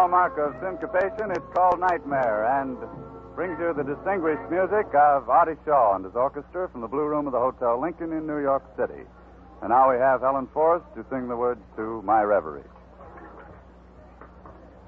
hallmark of syncopation. It's called Nightmare, and brings you the distinguished music of Artie Shaw and his orchestra from the Blue Room of the Hotel Lincoln in New York City. And now we have Helen Forrest to sing the words to My Reverie.